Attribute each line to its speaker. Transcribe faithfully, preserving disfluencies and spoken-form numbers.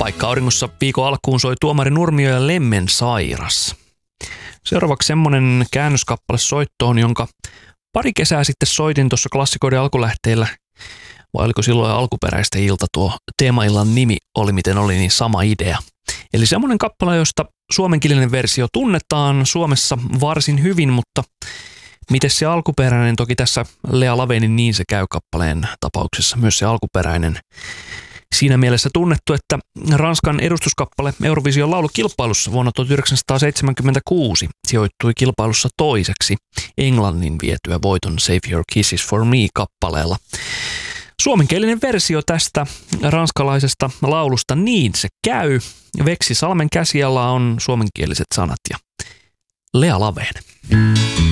Speaker 1: Paikka auringossa viikon alkuun soi Tuomari Nurmio ja Lemmen Sairas. Seuraavaksi semmonen käännöskappale soittoon, jonka pari kesää sitten soitin tuossa klassikoiden alkulähteillä. Vai oliko silloin alkuperäistä ilta tuo teemaillan nimi oli miten oli, niin sama idea. Eli semmoinen kappale, josta suomenkielinen versio tunnetaan Suomessa varsin hyvin, mutta miten se alkuperäinen, toki tässä Lea Lavenin Niin se käy -kappaleen tapauksessa myös se alkuperäinen. Siinä mielessä tunnettu, että Ranskan edustuskappale Eurovision laulukilpailussa vuonna tuhatyhdeksänsataaseitsemänkymmentäkuusi sijoittui kilpailussa toiseksi Englannin vietyä voiton Save Your Kisses for Me -kappaleella. Suomenkielinen versio tästä ranskalaisesta laulusta Niin se käy. Veksi Salmen käsiala on suomenkieliset sanat ja Lea Laveen.